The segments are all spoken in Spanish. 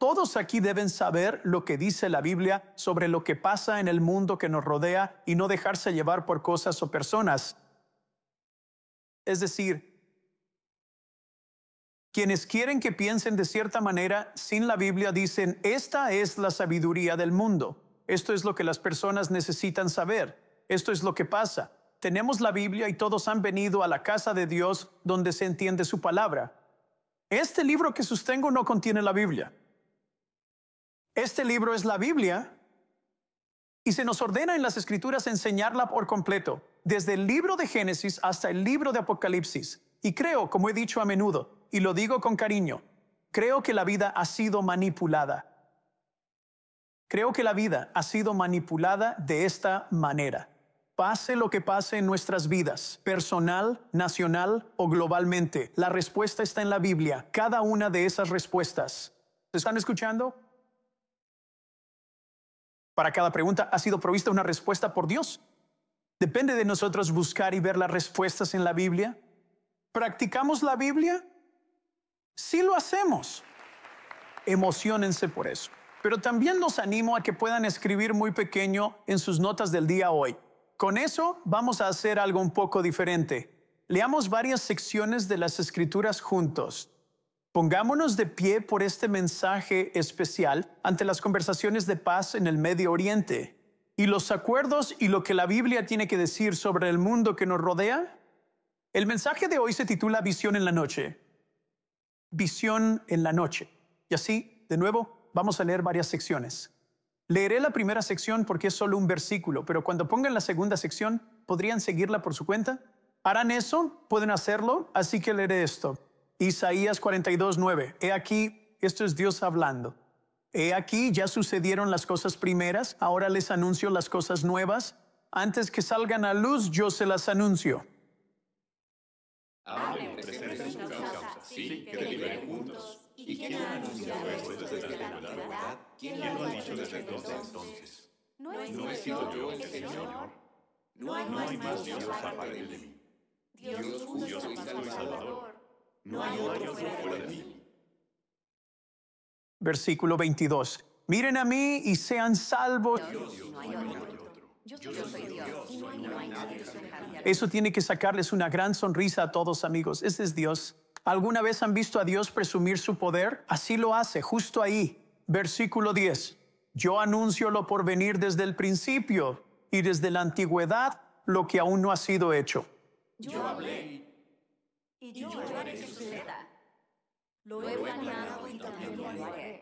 todos aquí deben saber lo que dice la Biblia sobre lo que pasa en el mundo que nos rodea y no dejarse llevar por cosas o personas. Es decir, quienes quieren que piensen de cierta manera sin la Biblia dicen, esta es la sabiduría del mundo. Esto es lo que las personas necesitan saber. Esto es lo que pasa. Tenemos la Biblia y todos han venido a la casa de Dios donde se entiende su palabra. Este libro que sostengo no contiene la Biblia. Este libro es la Biblia y se nos ordena en las Escrituras enseñarla por completo, desde el libro de Génesis hasta el libro de Apocalipsis. Y creo, como he dicho a menudo, y lo digo con cariño, creo que la vida ha sido manipulada. Creo que la vida ha sido manipulada de esta manera. Pase lo que pase en nuestras vidas, personal, nacional o globalmente, la respuesta está en la Biblia, cada una de esas respuestas. ¿Están escuchando? Para cada pregunta ha sido provista una respuesta por Dios. Depende de nosotros buscar y ver las respuestas en la Biblia. ¿Practicamos la Biblia? Sí lo hacemos. Emociónense por eso. Pero también los animo a que puedan escribir muy pequeño en sus notas del día hoy. Con eso vamos a hacer algo un poco diferente. Leamos varias secciones de las Escrituras juntos. Pongámonos de pie por este mensaje especial ante las conversaciones de paz en el Medio Oriente. Y los acuerdos y lo que la Biblia tiene que decir sobre el mundo que nos rodea. El mensaje de hoy se titula Visión en la noche. Visión en la noche. Y así, de nuevo, vamos a leer varias secciones. Leeré la primera sección porque es solo un versículo, pero cuando pongan la segunda sección, ¿podrían seguirla por su cuenta? ¿Harán eso? ¿Pueden hacerlo? Así que leeré esto. Isaías 42:9. He aquí, esto es Dios hablando. He aquí, ya sucedieron las cosas primeras, ahora les anuncio las cosas nuevas. Antes que salgan a luz, yo se las anuncio. Hablen, presenten su causa, sí, que deliberen juntos. ¿Y quién ha anunciado esto desde la antigüedad? ¿Quién lo ha dicho desde entonces? ¿No he sido yo el Señor? No hay más Dios aparte de mí. Dios justo y salvador. No hay otro fuera de mí. Versículo 22. Miren a mí y sean salvos. No hay otro. Yo soy Dios, no hay nadie semejante. Eso tiene que sacarles una gran sonrisa a todos, amigos. Ese es Dios. ¿Alguna vez han visto a Dios presumir su poder? Así lo hace, justo ahí. Versículo 10. Yo anuncio lo por venir desde el principio y desde la antigüedad lo que aún no ha sido hecho. Yo hablé y yo haré que suceda. Lo he planeado y también lo haré.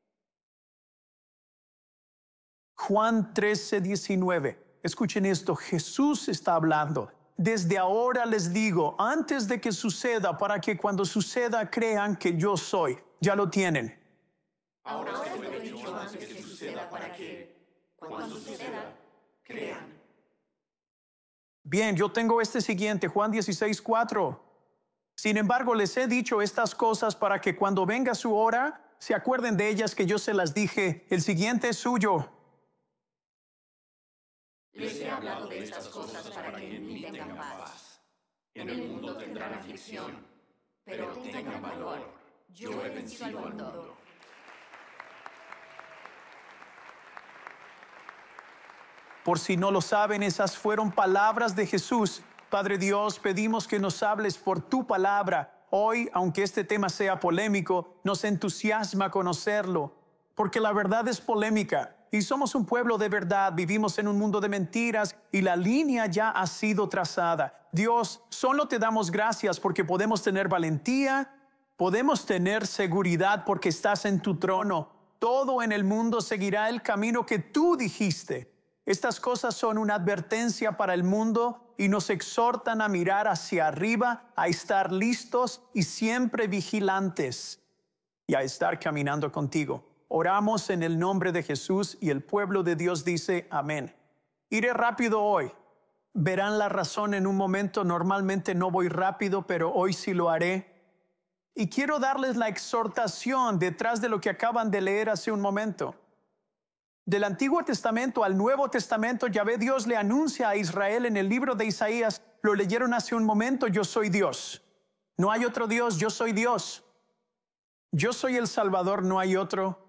Juan 13:19. Escuchen esto, Jesús está hablando. Desde ahora les digo, antes de que suceda, para que cuando suceda crean que yo soy. Ya lo tienen. Ahora se lo he dicho antes que suceda para que, cuando suceda, crean. Bien, yo tengo este siguiente, Juan 16:4. Sin embargo, les he dicho estas cosas para que cuando venga su hora, se acuerden de ellas que yo se las dije. El siguiente es suyo. Les he hablado de estas cosas para que en mí tengan paz. En el mundo tendrán aflicción, pero tengan valor. Yo he vencido al mundo. Por si no lo saben, esas fueron palabras de Jesús. Padre Dios, pedimos que nos hables por tu palabra. Hoy, aunque este tema sea polémico, nos entusiasma conocerlo, porque la verdad es polémica. Y somos un pueblo de verdad, vivimos en un mundo de mentiras y la línea ya ha sido trazada. Dios, solo te damos gracias porque podemos tener valentía, podemos tener seguridad porque estás en tu trono. Todo en el mundo seguirá el camino que tú dijiste. Estas cosas son una advertencia para el mundo y nos exhortan a mirar hacia arriba, a estar listos y siempre vigilantes y a estar caminando contigo. Oramos en el nombre de Jesús y el pueblo de Dios dice amén. Iré rápido hoy. Verán la razón en un momento. Normalmente no voy rápido, pero hoy sí lo haré. Y quiero darles la exhortación detrás de lo que acaban de leer hace un momento. Del Antiguo Testamento al Nuevo Testamento, Yahvé Dios le anuncia a Israel en el libro de Isaías, lo leyeron hace un momento, yo soy Dios. No hay otro Dios, yo soy Dios. Yo soy el Salvador, no hay otro.